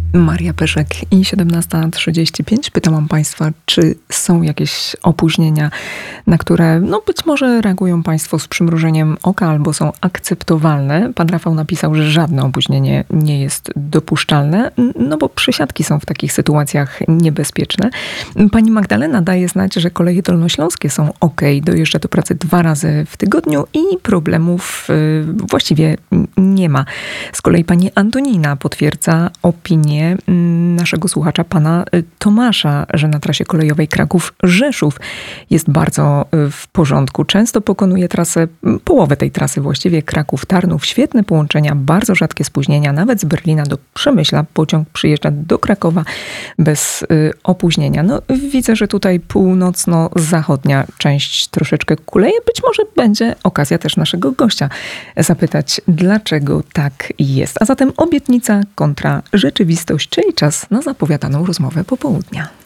Maria Pyszek i 17:35. Pytałam Państwa, czy są jakieś opóźnienia, na które być może reagują Państwo z przymrużeniem oka albo są akceptowalne. Pan Rafał napisał, że żadne opóźnienie nie jest dopuszczalne, bo przysiadki są w takich sytuacjach niebezpieczne. Pani Magdalena daje znać, że koleje dolnośląskie są ok, dojeżdża do pracy 2 razy w tygodniu i problemów właściwie nie ma. Z kolei pani Antonina potwierdza opinię naszego słuchacza, pana Tomasza, że na trasie kolejowej Kraków-Rzeszów jest bardzo w porządku. Często pokonuje trasę, połowę tej trasy właściwie, Kraków-Tarnów. Świetne połączenia, bardzo rzadkie spóźnienia. Nawet z Berlina do Przemyśla pociąg przyjeżdża do Krakowa bez opóźnienia. Widzę, że tutaj północno-zachodnia część troszeczkę kuleje. Być może będzie okazja też naszego gościa zapytać, dlaczego tak jest. A zatem obietnica kontra rzeczywistość, czyli czas na zapowiadaną rozmowę popołudnia.